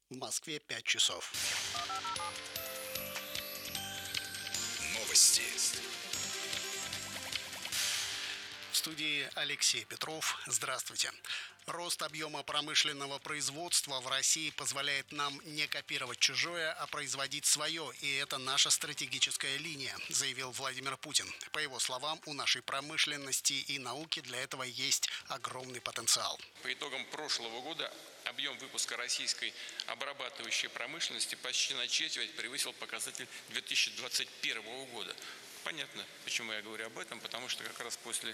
В Москве 5 часов. Новости. В студии Алексей Петров. Здравствуйте. Рост объема промышленного производства в России позволяет нам не копировать чужое, а производить свое. И это наша стратегическая линия, заявил Владимир Путин. По его словам, у нашей промышленности и науки для этого есть огромный потенциал. По итогам прошлого года объем выпуска российской обрабатывающей промышленности почти на четверть превысил показатель 2021 года. Понятно, почему я говорю об этом, потому что как раз после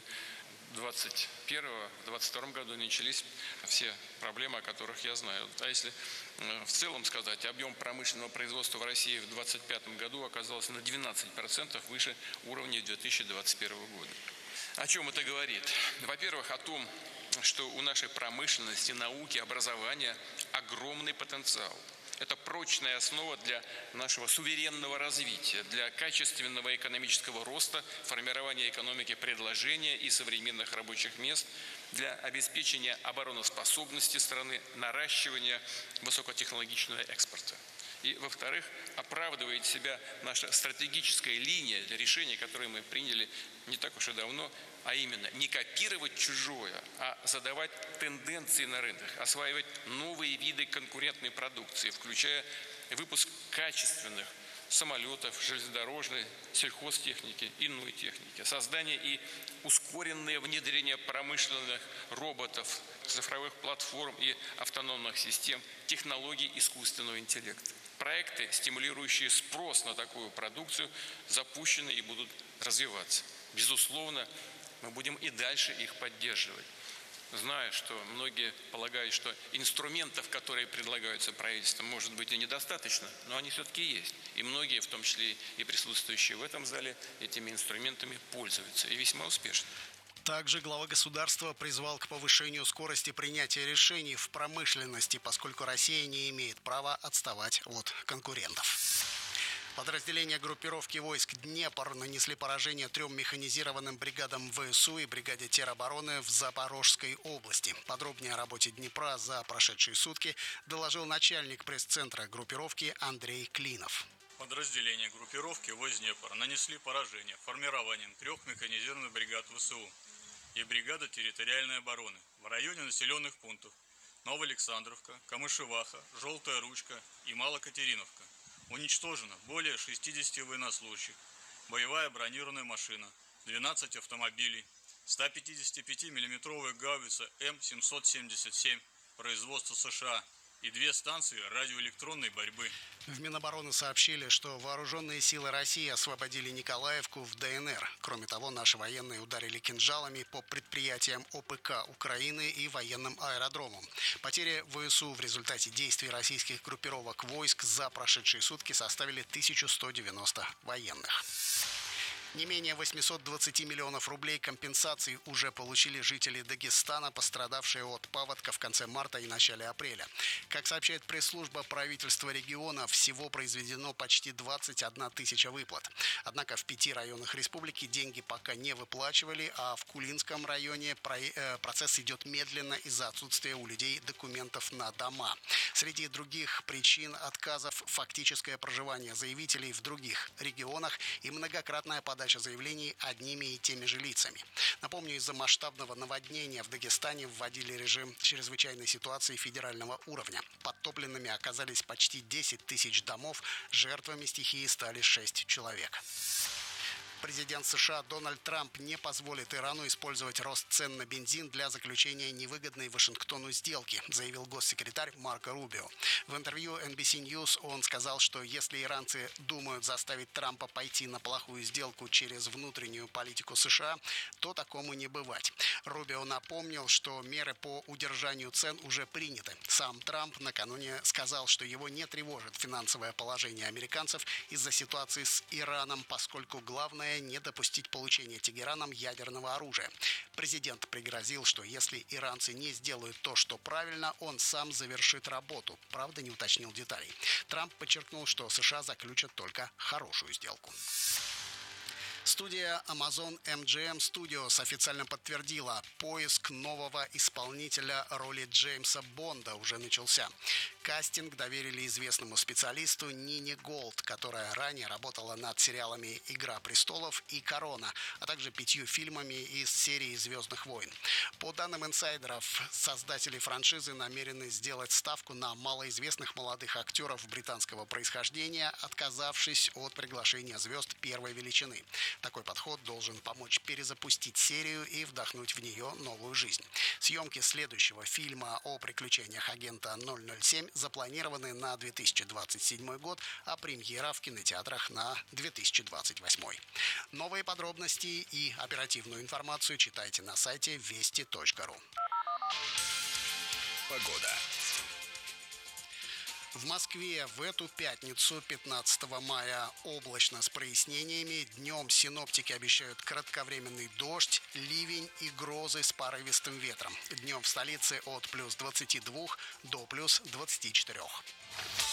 2021-го, в 2022 году начались все проблемы, о которых я знаю. А если в целом сказать, объем промышленного производства в России в 2025 году оказался на 12% выше уровня 2021 года. О чем это говорит? Во-первых, о том, что у нашей промышленности, науки, образования огромный потенциал. Это прочная основа для нашего суверенного развития, для качественного экономического роста, формирования экономики предложения и современных рабочих мест, для обеспечения обороноспособности страны, наращивания высокотехнологичного экспорта. И, во-вторых, оправдывает себя наша стратегическая линия для решения, которую мы приняли не так уж и давно, а именно не копировать чужое, а задавать тенденции на рынках, осваивать новые виды конкурентной продукции, включая выпуск качественных самолетов, железнодорожной, сельхозтехники, иной техники, создание и ускоренное внедрение промышленных роботов, цифровых платформ и автономных систем, технологий искусственного интеллекта. Проекты, стимулирующие спрос на такую продукцию, запущены и будут развиваться. Безусловно, мы будем и дальше их поддерживать. Знаю, что многие полагают, что инструментов, которые предлагаются правительством, может быть и недостаточно, но они все-таки есть. И многие, в том числе и присутствующие в этом зале, этими инструментами пользуются и весьма успешно. Также глава государства призвал к повышению скорости принятия решений в промышленности, поскольку Россия не имеет права отставать от конкурентов. Подразделения группировки войск «Днепр» нанесли поражение 3 механизированным бригадам ВСУ и бригаде теробороны в Запорожской области. Подробнее о работе Днепра за прошедшие сутки доложил начальник пресс-центра группировки Андрей Клинов. Подразделения группировки войск «Днепр» нанесли поражение формированием 3 механизированных бригад ВСУ и бригады территориальной обороны в районе населенных пунктов Новоалександровка, Камышеваха, Желтая Ручка и Малокатериновка. Уничтожено более 60 военнослужащих, боевая бронированная машина, 12 автомобилей, 155 миллиметровая гаубица М777 производства США и 2 станции радиоэлектронной борьбы. В Минобороны сообщили, что вооруженные силы России освободили Николаевку в ДНР. Кроме того, наши военные ударили кинжалами по предприятиям ОПК Украины и военным аэродромам. Потери ВСУ в результате действий российских группировок войск за прошедшие сутки составили 1190 военных. Не менее 820 миллионов рублей компенсаций уже получили жители Дагестана, пострадавшие от паводка в конце марта и начале апреля. Как сообщает пресс-служба правительства региона, всего произведено почти 21 тысяча выплат. Однако в 5 районах республики деньги пока не выплачивали, а в Кулинском районе процесс идет медленно из-за отсутствия у людей документов на дома. Среди других причин отказов фактическое проживание заявителей в других регионах и многократная подача заявлений одними и теми же лицами. Напомню, из-за масштабного наводнения в Дагестане вводили режим чрезвычайной ситуации федерального уровня. Подтопленными оказались почти 10 тысяч домов, жертвами стихии стали 6 человек. Президент США Дональд Трамп не позволит Ирану использовать рост цен на бензин для заключения невыгодной Вашингтону сделки, заявил госсекретарь Марко Рубио. В интервью NBC News он сказал, что если иранцы думают заставить Трампа пойти на плохую сделку через внутреннюю политику США, то такому не бывать. Рубио напомнил, что меры по удержанию цен уже приняты. Сам Трамп накануне сказал, что его не тревожит финансовое положение американцев из-за ситуации с Ираном, поскольку главное не допустить получения Тегераном ядерного оружия. Президент пригрозил, что если иранцы не сделают то, что правильно, он сам завершит работу. Правда, не уточнил деталей. Трамп подчеркнул, что США заключат только хорошую сделку. Студия Amazon MGM Studios официально подтвердила, поиск нового исполнителя роли Джеймса Бонда уже начался. Кастинг доверили известному специалисту Нине Голд, которая ранее работала над сериалами «Игра престолов» и «Корона», а также 5 фильмами из серии «Звездных войн». По данным инсайдеров, создатели франшизы намерены сделать ставку на малоизвестных молодых актеров британского происхождения, отказавшись от приглашения звезд первой величины. Такой подход должен помочь перезапустить серию и вдохнуть в нее новую жизнь. Съемки следующего фильма о приключениях агента 007 запланированы на 2027 год, а премьера в кинотеатрах на 2028. Новые подробности и оперативную информацию читайте на сайте вести.ру. Погода. В Москве в эту пятницу, 15 мая, облачно с прояснениями. Днем синоптики обещают кратковременный дождь, ливень и грозы с порывистым ветром. Днем в столице от плюс 22 до плюс 24.